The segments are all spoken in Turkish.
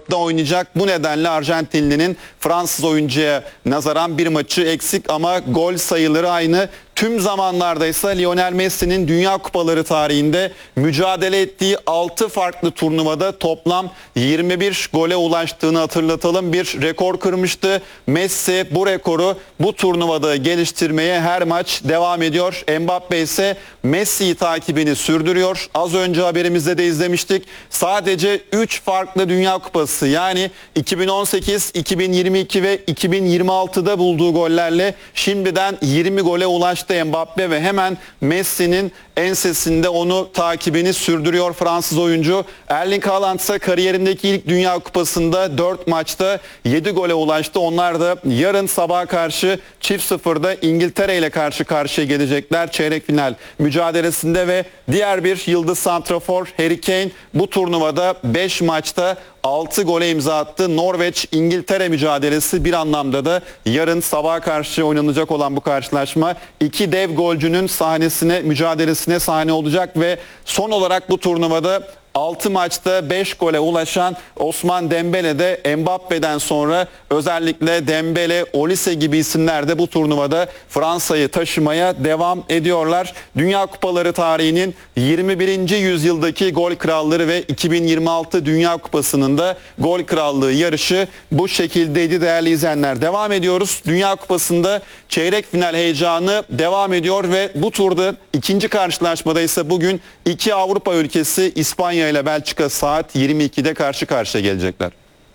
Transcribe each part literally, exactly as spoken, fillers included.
dörtte oynayacak. Bu nedenle Arjantinli'nin Fransız oyuncuya nazaran bir maçı eksik ama gol sayıları aynı. Tüm zamanlarda ise Lionel Messi'nin Dünya Kupaları tarihinde mücadele ettiği altı farklı turnuvada toplam yirmi bir gole ulaştığını hatırlatalım. Bir rekor kırmıştı. Messi bu rekoru bu turnuvada geliştirmeye her maç devam ediyor. Mbappe ise Messi'yi takibini sürdürüyor. Az önce haberimizde de izlemiştik. Sadece üç farklı Dünya Kupası yani iki bin on sekiz, iki bin yirmi iki ve iki bin yirmi altıda bulduğu gollerle şimdiden yirmi gole ulaştı Mbappe ve hemen Messi'nin ensesinde onu takibini sürdürüyor Fransız oyuncu. Erling Haaland ise kariyerindeki ilk Dünya Kupası'nda dört maçta yedi gole ulaştı. Onlar da yarın sabaha karşı çift sıfırda İngiltere ile karşı karşıya gelecekler. Çeyrek final mücadelesinde ve diğer bir yıldız santrafor Harry Kane bu turnuvada beş maçta altı gole imza attı. Norveç-İngiltere mücadelesi bir anlamda da yarın sabaha karşı oynanacak olan bu karşılaşma iki dev golcünün sahnesine, mücadelesine sahne olacak ve son olarak bu turnuvada altı maçta beş gole ulaşan Ousmane Dembele de Mbappe'den sonra özellikle Dembele, Olise gibi isimler de bu turnuvada Fransa'yı taşımaya devam ediyorlar. Dünya Kupaları tarihinin yirmi birinci yüzyıldaki gol kralları ve iki bin yirmi altı Dünya Kupası'nın da gol krallığı yarışı bu şekildeydi değerli izleyenler. Devam ediyoruz. Dünya Kupası'nda çeyrek final heyecanı devam ediyor ve bu turda ikinci karşılaşmada ise bugün iki Avrupa ülkesi İspanya ile Belçika saat yirmi ikide karşı karşıya gelecekler.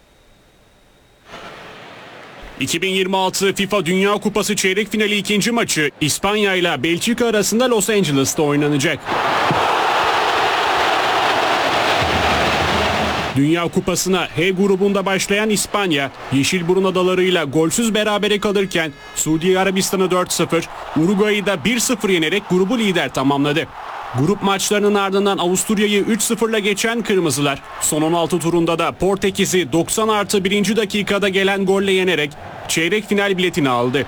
iki bin yirmi altı FIFA Dünya Kupası çeyrek finali ikinci maçı İspanya ile Belçika arasında Los Angeles'ta oynanacak. Dünya Kupası'na H grubunda başlayan İspanya, Yeşilburun adalarıyla golsüz berabere kalırken Suudi Arabistan'ı dört sıfır, Uruguay'ı da bir sıfır yenerek grubu lider tamamladı. Grup maçlarının ardından Avusturya'yı üç sıfırla geçen Kırmızılar, son on altı turunda da Portekiz'i doksan artı birinci dakikada gelen golle yenerek çeyrek final biletini aldı.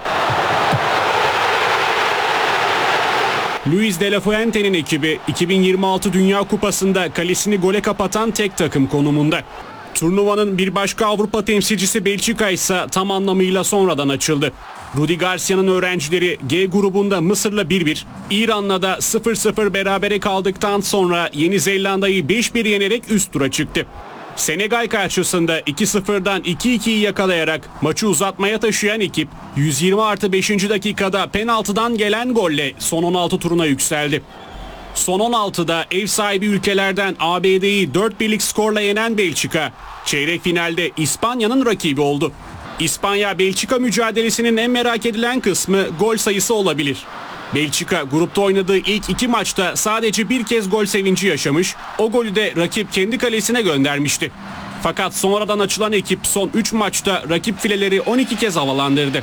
Luis de la Fuente'nin ekibi iki bin yirmi altı Dünya Kupası'nda kalesini gole kapatan tek takım konumunda. Turnuvanın bir başka Avrupa temsilcisi Belçika ise tam anlamıyla sonradan açıldı. Rudi Garcia'nın öğrencileri G grubunda Mısır'la bir bir, İran'la da sıfır sıfır berabere kaldıktan sonra Yeni Zelanda'yı beş bir yenerek üst tura çıktı. Senegal karşısında iki sıfırdan iki ikiyi yakalayarak maçı uzatmaya taşıyan ekip yüz yirmi artı beşinci dakikada penaltıdan gelen golle son on altı turuna yükseldi. Son on altıda ev sahibi ülkelerden A B D'yi dört birlik skorla yenen Belçika, çeyrek finalde İspanya'nın rakibi oldu. İspanya-Belçika mücadelesinin en merak edilen kısmı gol sayısı olabilir. Belçika grupta oynadığı ilk iki maçta sadece bir kez gol sevinci yaşamış, o golü de rakip kendi kalesine göndermişti. Fakat sonradan açılan ekip son üç maçta rakip fileleri on iki kez havalandırdı.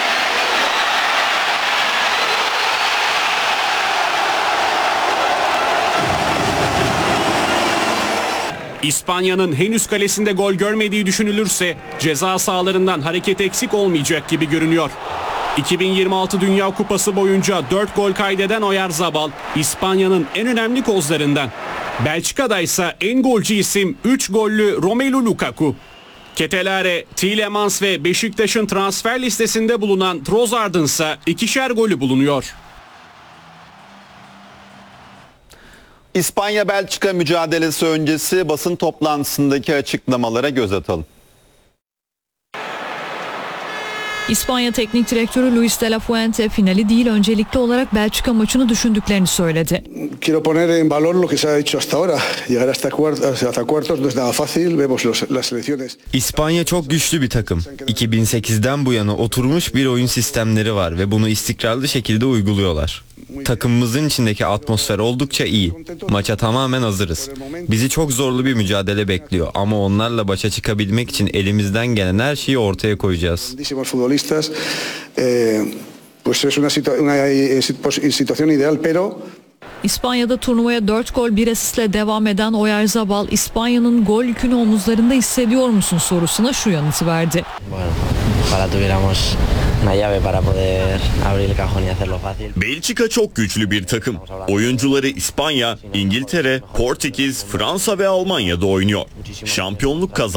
İspanya'nın henüz kalesinde gol görmediği düşünülürse ceza sahalarından hareket eksik olmayacak gibi görünüyor. iki bin yirmi altı Dünya Kupası boyunca dört gol kaydeden Oyarzabal, İspanya'nın en önemli kozlarından. Belçika'da ise en golcü isim üç gollü Romelu Lukaku. Ketelare, Tielemans ve Beşiktaş'ın transfer listesinde bulunan Trossard'ın ise ikişer golü bulunuyor. İspanya-Belçika mücadelesi öncesi basın toplantısındaki açıklamalara göz atalım. İspanya Teknik Direktörü Luis de la Fuente finali değil öncelikli olarak Belçika maçını düşündüklerini söyledi. Quiero poner en valor lo que se ha hecho hasta ahora. Llegar hasta cuartos no es nada fácil. Vemos las selecciones. İspanya çok güçlü bir takım. iki bin sekizden bu yana oturmuş bir oyun sistemleri var ve bunu istikrarlı şekilde uyguluyorlar. Takımımızın içindeki atmosfer oldukça iyi. Maça tamamen hazırız. Bizi çok zorlu bir mücadele bekliyor ama onlarla başa çıkabilmek için elimizden gelen her şeyi ortaya koyacağız. İspanya'da turnuvaya dört gol bir asistle devam eden Oyarzabal, İspanya'nın gol yükünü omuzlarında hissediyor musun sorusuna şu yanıtı verdi. Belçika çok güçlü bir takım. Oyuncuları İspanya, İngiltere, Portekiz, Fransa ve Almanya'da oynuyor. Şampiyonluk kazandı.